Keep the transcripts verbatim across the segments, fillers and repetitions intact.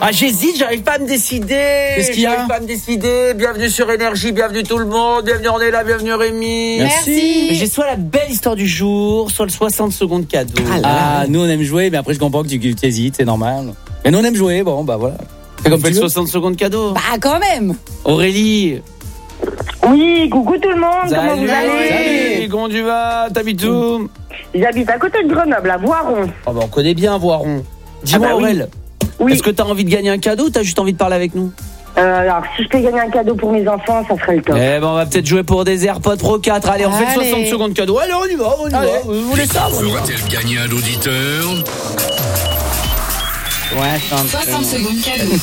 Ah, j'hésite, j'arrive pas à me décider. Qu'est-ce qu'il y a? J'arrive pas à me décider. Bienvenue sur Énergie, bienvenue tout le monde. Bienvenue Ornella, bienvenue Rémi. Merci. J'ai soit la belle histoire du jour, soit le soixante secondes cadeau. Ah, ah nous on aime jouer, mais après je comprends que tu, tu hésites, c'est normal. Mais nous on aime jouer, bon bah voilà. C'est comme fait soixante secondes cadeau. Bah quand même. Aurélie. Oui, coucou tout le monde, Salut, comment vous allez? Salut, comment tu vas? T'habites où? J'habite à côté de Grenoble, à Voiron. Oh bah on connaît bien Voiron. Dis-moi Ah bah oui. Aurèle, Oui. est-ce que t'as envie de gagner un cadeau ou t'as juste envie de parler avec nous? Euh, alors, si je peux gagner un cadeau pour mes enfants, ça serait le top. Eh ben on va peut-être jouer pour des AirPods Pro quatre. Allez, on fait Allez. soixante secondes cadeau. Allez, on y va, on y va. Vous voulez ça? On y va. Fera-t-elle gagner un auditeur? Ouais, soixante secondes cadeau.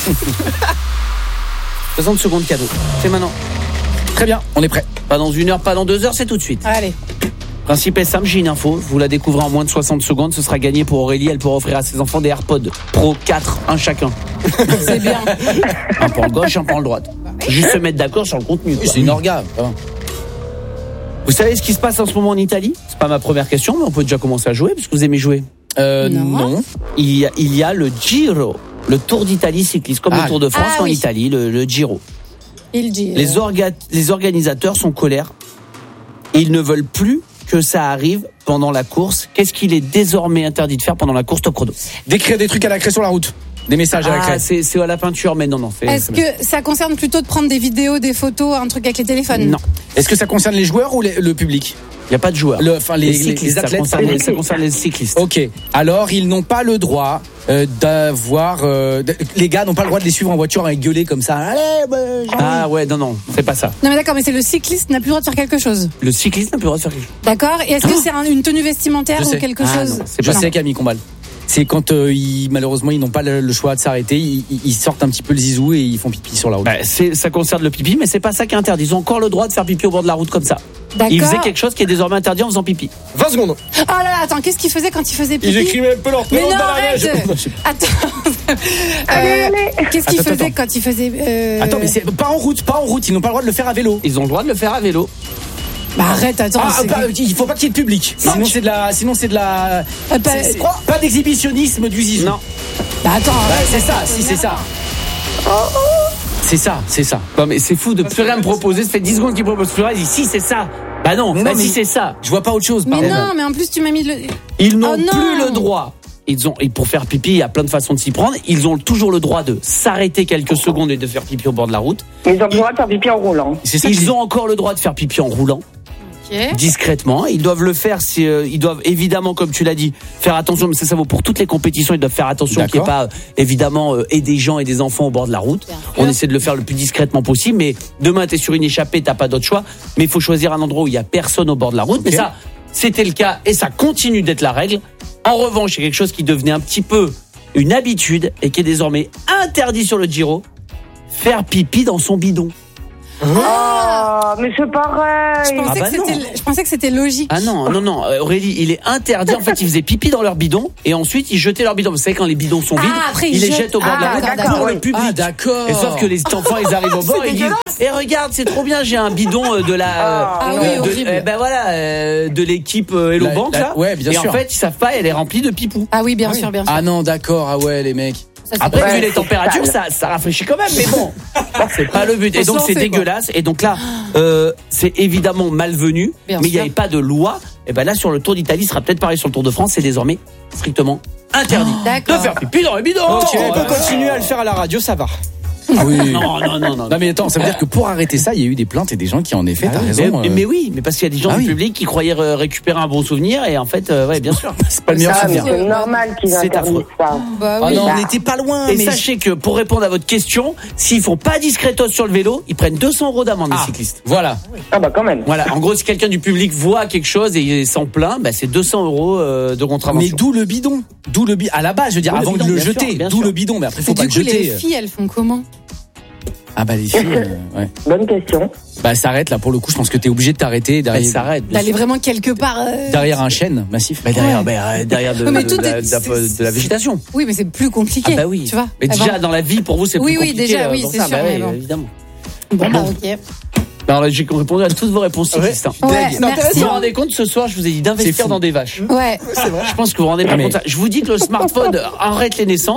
soixante secondes cadeau. C'est maintenant. Très bien, on est prêt. Pas dans une heure, pas dans deux heures, c'est tout de suite. Allez. Principe est simple, j'ai une info. Vous la découvrez en moins de soixante secondes. Ce sera gagné pour Aurélie. Elle pourra offrir à ses enfants des AirPods Pro quatre, un chacun. C'est bien. Un pour le gauche, un pour le droite. Juste se mettre d'accord sur le contenu. quoi. C'est une orga. ça va. Vous savez ce qui se passe en ce moment en Italie? C'est pas ma première question, mais on peut déjà commencer à jouer, parce que vous aimez jouer. Euh, Non. non. Il y a, il y a le Giro, le Tour d'Italie cycliste, comme Ah, le Tour de France ah, en oui. Italie, le, le Giro. Il dit. Les, orga- les organisateurs sont colères et ils ne veulent plus que ça arrive pendant la course. Qu'est-ce qu'il est désormais interdit de faire pendant la course top chrono? D'écrire des trucs à la craie sur la route. Des messages à la Ah, craie. c'est, c'est à la peinture, mais non, non. C'est, Est-ce c'est- que ça concerne plutôt de prendre des vidéos, des photos, un truc avec les téléphones? Non, Est-ce que ça concerne les joueurs ou les- le public? il n'y a pas de joueurs. Le- Enfin, les, les, les- cyclistes, les ça, athlètes. concerne, les ça concerne les cyclistes. Ok. Alors, ils n'ont pas le droit euh, d'avoir. Euh, de- les gars n'ont pas le droit de les suivre en voiture et gueuler comme ça. Allez, bah, j'ai envie. Ah ouais, non, non, c'est pas ça. Non mais d'accord, mais c'est le cycliste n'a plus le droit de faire quelque chose. Le cycliste n'a plus le droit de faire quelque chose. D'accord. Et est-ce que c'est un- une tenue vestimentaire Je ou sais. quelque Ah, chose? non, c'est Je pas sais, Camille Combal. C'est quand euh, ils, malheureusement ils n'ont pas le, le choix de s'arrêter, ils, ils- ils sortent un petit peu le zizou et ils font pipi sur la route. Bah, c'est, ça concerne le pipi, mais c'est pas ça qui est interdit. Ils ont encore le droit de faire pipi au bord de la route comme ça. D'accord. Ils faisaient quelque chose qui est désormais interdit en faisant pipi. vingt secondes. Oh là là, attends, qu'est-ce qu'il faisait quand il faisait pipi? Ils écrivaient un peu leur Mais prénom non, dans la arrête. neige. Attends. Allez, Euh, allez. Qu'est-ce qu'il Attends, faisait attends. quand il faisait euh... Attends, mais c'est pas en route, pas en route. Ils n'ont pas le droit de le faire à vélo. Ils ont le droit de le faire à vélo. Bah arrête, attends. Ah, c'est- bah, il faut pas qu'il y ait de public. Sinon c'est de la, sinon c'est de la. Ah, bah, c'est- c'est- pas d'exhibitionnisme du zizou. Non. Bah attends. Bah, arrête, c'est ça, attends, si c'est ça. C'est ça, c'est ça. Non mais c'est fou de plus rien me proposer. Ça fait dix secondes qu'il propose plus rien. Il dit si c'est ça. Bah non, Non, bah mais- si c'est ça. Je vois pas autre chose. Mais pardon. non, mais en plus tu m'as mis le. Ils n'ont Oh non. plus le droit. Ils ont, et pour faire pipi, il y a plein de façons de s'y prendre. Ils ont toujours le droit de s'arrêter quelques secondes et de faire pipi au bord de la route. Ils ont le droit de faire pipi en roulant. C'est ça que je dis. Ils ont encore le droit de faire pipi en roulant, Ok. discrètement. Ils doivent le faire si, euh, ils doivent évidemment, comme tu l'as dit, faire attention. Mais ça, ça vaut pour toutes les compétitions. Ils doivent faire attention qu'il n'y ait D'accord. pas, euh, évidemment, euh, et des gens et des enfants au bord de la route. Bien sûr. On essaie de le faire le plus discrètement possible. Mais demain, t'es sur une échappée, t'as pas d'autre choix. Mais il faut choisir un endroit où il y a personne au bord de la route. Ok. Mais ça, c'était le cas et ça continue d'être la règle. En revanche, il y a quelque chose qui devenait un petit peu une habitude et qui est désormais interdit sur le Giro. Faire pipi dans son bidon. Oh, mais c'est pareil. Je pensais, Ah bah que c'était, non. je pensais que c'était logique. Ah non, non, non, euh, Aurélie, il est interdit. En fait, ils faisaient pipi dans leur bidon et ensuite ils jetaient leur bidon. Vous savez, quand les bidons sont Ah, vides, après, ils ils les jettent. jettent au bord de la Ah, route d'accord, pour oui. le public. Ah d'accord. Et sauf que les enfants, ils arrivent au bord et ils disent "Eh regarde, c'est trop bien, j'ai un bidon euh, de la euh, Ah euh, oui, de, horrible. euh, ben voilà, euh, de l'équipe euh, Hello La- Bank la- là." ouais, bien et sûr. en fait, ils savent pas, elle est remplie de pipou. Ah oui, bien sûr, bien sûr. Ah non, d'accord. Ah ouais, les mecs. Ça, c'est Après, pas- vu Ouais, les c'est températures, ça, sale. ça rafraîchit quand même, mais bon, c'est pas le but. Et Faut donc, se c'est lancer, quoi. dégueulasse. Et donc là, euh, c'est évidemment malvenu, Bien mais il n'y sûr. avait pas de loi. Et ben là, sur le Tour d'Italie, ce sera peut-être pareil sur le Tour de France, c'est désormais strictement interdit D'accord. de faire pipi dans les bidons. Ok, Oh, on peut bah, continuer à le faire à la radio, ça va. Ah oui. Non, non, non, non. Non mais attends, ça veut dire que pour arrêter ça, il y a eu des plaintes et des gens qui en effet, t'as Mais, raison. mais- euh, mais oui, mais parce qu'il y a des gens Ah du oui. public qui croyaient euh, récupérer un bon souvenir et en fait, euh, ouais, bien sûr. c'est pas le meilleur Ah, mais souvenir. c'est normal qu'ils C'est interdisent affreux. ça. Bah Ah oui. non, Bah. on n'était pas loin. Et mais sachez que pour répondre à votre question, s'ils font pas discretos sur le vélo, ils prennent deux cents euros d'amende, Ah, les cyclistes. Voilà. Ah bah quand même. Voilà, en gros, si quelqu'un du public voit quelque chose et il s'en plaint, bah, c'est deux cents euros euh, de Mais contravention. d'où le bidon. D'où le bidon. À la base, je veux dire, D'où le avant bidon, de le bien jeter. sûr, bien D'où sûr. le bidon. Mais après, faut Mais pas du le coup, les jeter. filles, elles font comment? Ah bah les filles. euh, ouais. Bonne question. Bah s'arrête là pour le coup. Je pense que t'es obligé de t'arrêter Elle derrière. s'arrête. bien D'aller sûr. vraiment quelque part. euh, Derrière un chêne massif. Bah, derrière, Ouais. bah, euh, derrière de, Non, mais de- tout de la, est- de la- c'est- de la végétation. Oui, mais c'est plus compliqué. Ah bah oui. Tu vois. Mais Avant- déjà, dans la vie, pour vous, c'est Oui, plus oui, compliqué. déjà, euh, oui, pour c'est ça. sûr, Bah, mais ouais, bon. évidemment. Bon, bah, ok. Alors, j'ai répondu à toutes vos réponses cyclistes. hein. Ouais, Vous merci. vous rendez compte, ce soir, je vous ai dit C'est d'investir fou. dans des vaches. Ouais. Je pense que vous vous rendez pas Mais- compte. Je vous dis que le smartphone arrête les naissances,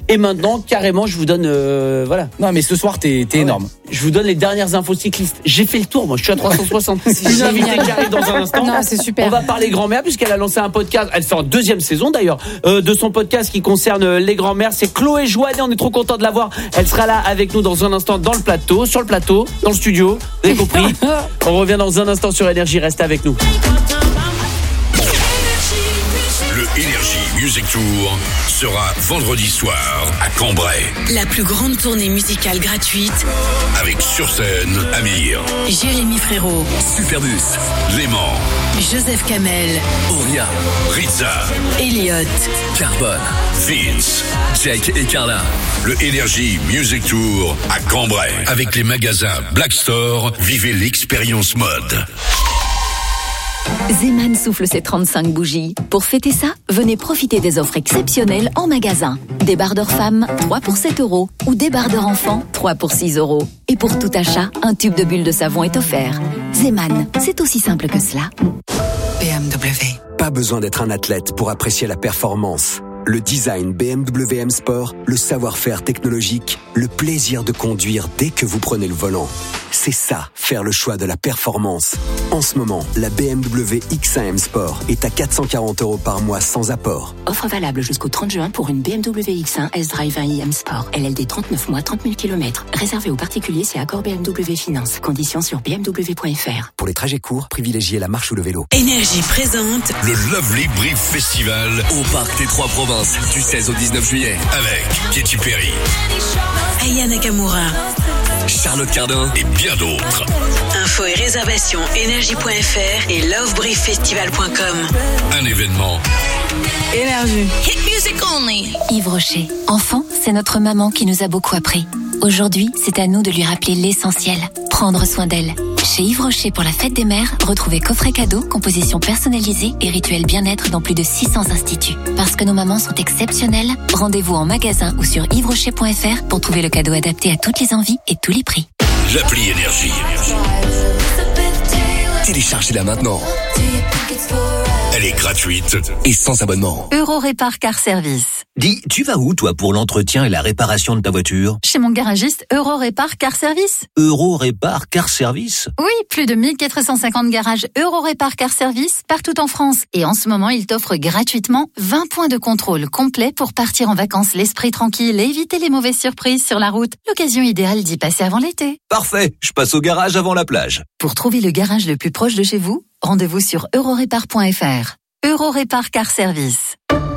Et maintenant, carrément, je vous donne, euh, voilà. Non, mais ce soir, t'es, t'es Ouais. énorme. Je vous donne les dernières infos cyclistes. J'ai fait le tour, moi. Je suis à trois cent soixante. Une invitée qui arrive dans un instant. Non, c'est super. On va parler grand-mère puisqu'elle a lancé un podcast. Elle fait en deuxième saison d'ailleurs euh, de son podcast qui concerne euh, les grand-mères. C'est Chloé Joannet. On est trop content de la voir. Elle sera là avec nous dans un instant dans le plateau, sur le plateau, dans le studio. Vous avez compris. On revient dans un instant sur Énergie. Restez avec nous. Le Energy Music Tour sera vendredi soir à Cambrai. La plus grande tournée musicale gratuite Avec sur scène Amir, Jérémy Frérot, Superbus, Léman, Joseph Kamel, Auria, Rizza, Elliott, Carbone, Vince, Jake et Carla. Le Energy Music Tour à Cambrai. Avec les magasins Black Store, vivez l'expérience mode. Zeman souffle ses trente-cinq bougies. Pour fêter ça, venez profiter des offres exceptionnelles en magasin. Débardeur femme, trois pour sept euros. Ou débardeur enfant, trois pour six euros. Et pour tout achat, un tube de bulles de savon est offert. Zeman, c'est aussi simple que cela. B M W. Pas besoin d'être un athlète pour apprécier la performance. Le design B M W M Sport, le savoir-faire technologique, le plaisir de conduire dès que vous prenez le volant. C'est ça, faire le choix de la performance. En ce moment, la B M W X un M Sport est à quatre cent quarante euros par mois sans apport. Offre valable jusqu'au trente juin pour une B M W X un S-Drive un i M Sport. L L D trente-neuf mois, trente mille kilomètres. Réservé aux particuliers, c'est accord B M W Finance. Conditions sur b m w point f r. Pour les trajets courts, privilégiez la marche ou le vélo. Énergie présente Le Lovely Brief Festival Au Parc des Trois Provinces, du seize au dix-neuf juillet. avec Katy Perry Aya Nakamura. Charlotte Cardin. et bien d'autres. Infos et réservations énergie point f r et love brief festival point com. Un événement Énergie. Hit music only. Yves Rocher. Enfant, c'est notre maman qui nous a beaucoup appris. Aujourd'hui, c'est à nous de lui rappeler l'essentiel. Prendre soin d'elle. Chez Yves Rocher pour la fête des mères, retrouvez coffret cadeau, composition personnalisée et rituel bien-être dans plus de six cents instituts. Parce que nos mamans sont exceptionnelles, rendez-vous en magasin ou sur yves rocher point f r pour trouver le cadeau adapté à toutes les envies et tous les prix. L'appli Énergie. Téléchargez-la maintenant. Elle est gratuite. Et sans abonnement. Euro Répar Car Service. Dis, tu vas où, toi, pour l'entretien et la réparation de ta voiture? Chez mon garagiste Euro Répar Car Service. Euro Répar Car Service? Oui, plus de mille quatre cent cinquante garages Euro Répar Car Service partout en France. Et en ce moment, il t'offre gratuitement vingt points de contrôle complets pour partir en vacances l'esprit tranquille et éviter les mauvaises surprises sur la route. L'occasion idéale d'y passer avant l'été. Parfait, je passe au garage avant la plage. Pour trouver le garage le plus proche de chez vous, rendez-vous sur euro répar point f r. Euro Répar Car Service.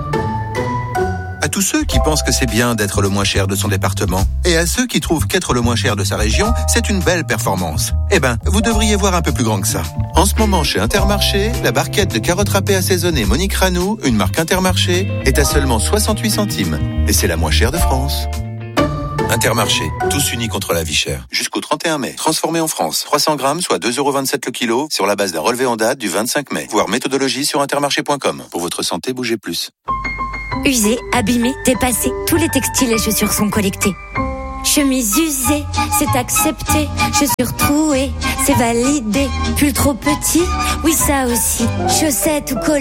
À tous ceux qui pensent que c'est bien d'être le moins cher de son département, et à ceux qui trouvent qu'être le moins cher de sa région, c'est une belle performance. Eh ben, vous devriez voir un peu plus grand que ça. En ce moment, chez Intermarché, la barquette de carottes râpées assaisonnées Monique Ranou, une marque Intermarché, est à seulement soixante-huit centimes. Et c'est la moins chère de France. Intermarché, tous unis contre la vie chère. Jusqu'au trente et un mai. Transformé en France. trois cents grammes, soit deux euros vingt-sept le kilo, sur la base d'un relevé en date du vingt-cinq mai. Voir méthodologie sur intermarché point com. Pour votre santé, bougez plus. Usés, abîmés, dépassés, tous les textiles et chaussures sont collectés. Chemise usée, c'est accepté. Chaussures trouées, c'est validé. Pull trop petit, oui ça aussi. Chaussettes ou collants.